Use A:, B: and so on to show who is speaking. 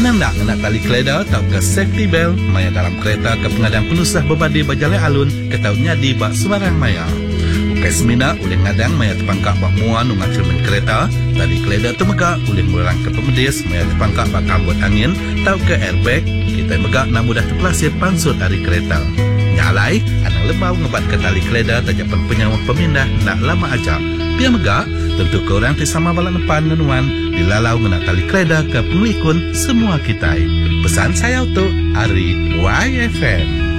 A: Penanda nak tali keleda tau ke safety belt maya dalam kereta ke pengadang penusah berbadi berjalan alun ke tau nyadi bak sembarang maya. Ukai semina oleh ngadang maya terpangkak bak muan ungat cermin kereta, tali keleda tu megak oleh murang ke pemedis maya terpangkak bak kambut angin tau ke airbag, kita megak nak mudah terpelasir pansut dari kereta. Nyalai, anang lemau ngebat ke tali keleda tajapan penyawa pemindah nak lama ajak. Pia megak, tentu korang tisama balak depan nenuan dilalau ngena tali keleda ke pengelikun semua kita. Pesan saya untuk Ari YFM.